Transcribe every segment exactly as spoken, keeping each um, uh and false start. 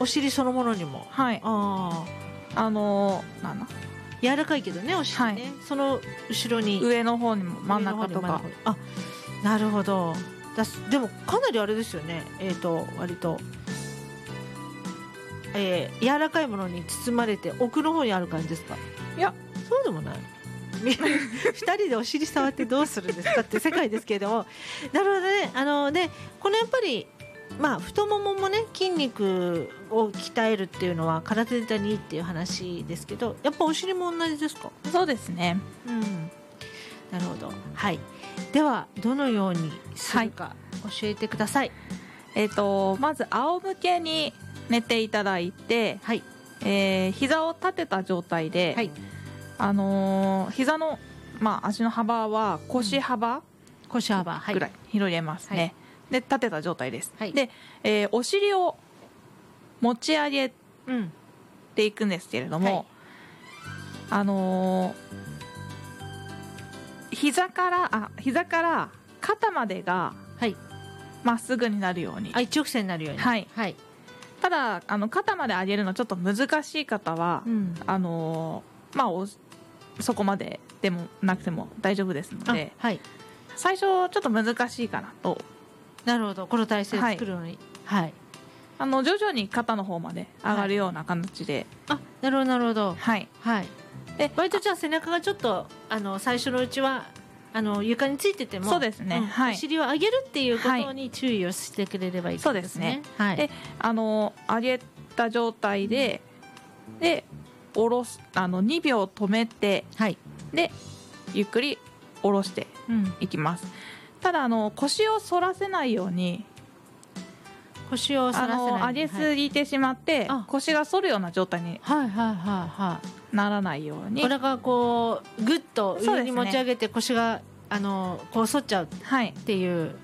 お尻そのものにも。 はい。 ああのー、なんだ柔らかいけどね、お尻ね、はい、その後ろに上の方にも真ん中とか。 あ、なるほど。だでもかなりあれですよね、えーと割と、えー、柔らかいものに包まれて奥の方にある感じですか？ いや、 そうでもないふたりでお尻触ってどうするんですかって世界ですけれども、なるほどね。あのでこのやっぱりまあ、太もももね筋肉を鍛えるっていうのは体全体にいいっていう話ですけど、やっぱお尻も同じですか？ そうですね、 うん、なるほど。はい、ではどのようにするか教えてください。はい、 えーとまず仰向けに寝ていただいて、はい、えー、膝を立てた状態で、はい、あのー、膝の、まあ、足の幅は腰幅、うん、 腰幅ぐらい広げますね。はい、で立てた状態です。はい、で、えー、お尻を持ち上げていくんですけれども、うん、はい、あのー、膝からあ膝から肩までがまっすぐになるように、 あ、一直線になるように、はい、はい、 ただあの肩まで上げるのちょっと難しい方は、うん、あのー、まあおそこまででもなくても大丈夫ですので、はい、最初ちょっと難しいかなと。 なるほど、この体勢作るのに、はい、はい、 あの徐々に肩の方まで上がるような形で、 はい、あ、なるほどなるほど、 はい、 はい、で割とじゃあ背中がちょっとあの最初のうちはあの床についてても、 そうですね、うん、 はい、お尻を上げるっていうことに注意をしてくれればいいですね。 そうですね、 はい、 であの上げた状態で、うん、で下ろすあのにびょう止めて、はい、でゆっくり下ろしていきます。うん、ただあの腰を反らせないように、 腰を反らせない、 上げすぎてしまって、はい、腰が反るような状態にならないように、 お腹がこうグッと上に持ち上げて、腰があのこう反っちゃうっていう、はい、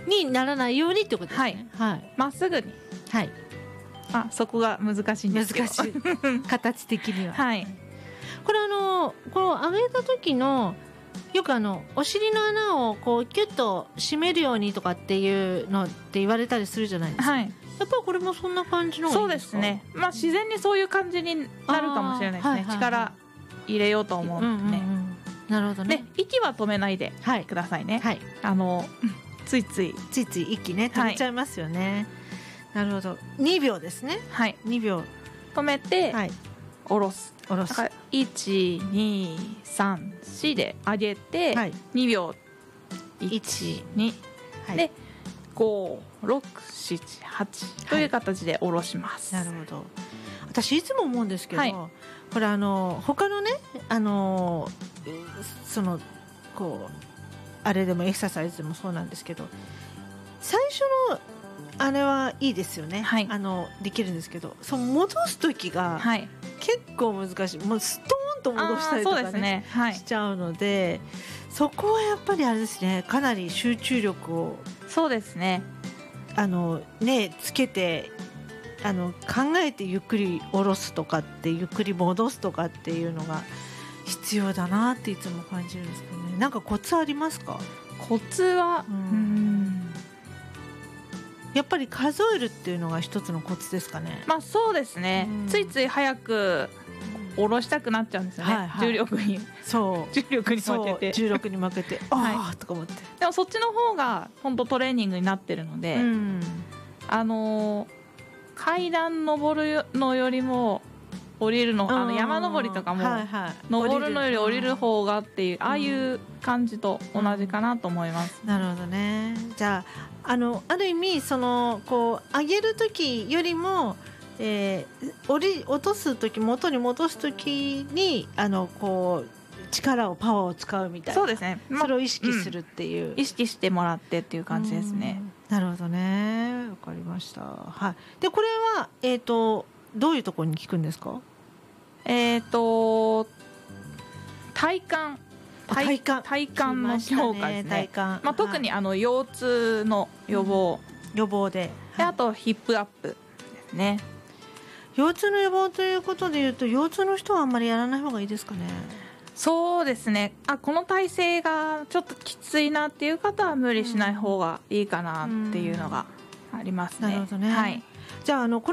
にならないようにってことですね。 はい、はい、まっすぐに、はい、あ、そこが難しいんですけど、 難しい形的には、 はい、 これあのこの上げた時のよくあのお尻の穴をこうキュッと締めるようにとかっていうのって言われたりするじゃないですか。はい、やっぱりこれもそんな感じの方がいいですか？ そうですね、まあ、自然にそういう感じになるかもしれないですね。はいはいはい、力入れようと思うんでね、うんうんうん、 なるほどね。 で息は止めないでくださいね。はい、あのついついついつい息ね止めちゃいますよね。はい、なるほど。にびょうですね。 はい、 にびょう止めて、はい、下ろす下ろす。 いちにさんしで上げて、はい、にびょういちに、はい、でごろくしちはちという形で下ろします。 はい、なるほど。私いつも思うんですけど、はい、これあの他のねあのそのこうあれでもエクササイズでもそうなんですけど、最初のあれはいいですよね。はい、あのできるんですけど、その戻す時が結構難しい。もうストーンと戻したりとか ね, ね、はい、しちゃうので、そこはやっぱりあれですね、かなり集中力をそうですねあのねつけてあの考えてゆっくり下ろすとかってゆっくり戻すとかっていうのが必要だなっていつも感じるんですけどね。なんかコツありますか？ コツは、うん、うんやっぱり数えるっていうのが一つのコツですかね。 まあそうですね、うん、ついつい早く下ろしたくなっちゃうんですよね、はいはい、重力にそう重力に負けて重力に負けてああとか思って、 でもそっちの方が本当トレーニングになってるので、うん、あの階段登るのよりも降りるの、あの山登りとかも、はいはい、登るのより降りる方がっていう、ああいう感じと同じかなと思います。 うん、なるほどね。じゃあ、あのある意味そのこう上げる時よりも、えー、降り落とす時元に戻す時にあのこう力をパワーを使うみたいな、 そうですね、 ま、それを意識するっていう、 うん、意識してもらってっていう感じですね。 なるほどね、わかりました。はい、でこれは、えーと、どういうところに効くんですか？ えーと体幹体幹体幹の強化ですね。 体幹、 まあ、特にあの腰痛の予防、 うん、予防で、 であとヒップアップですね。 腰痛の予防ということでいうと、腰痛の人はあんまりやらない方がいいですかね？ そうですね、あこの体勢がちょっときついなっていう方は無理しない方がいいかなっていうのがありますね。 なるほどね。 はい、 じゃあ、あの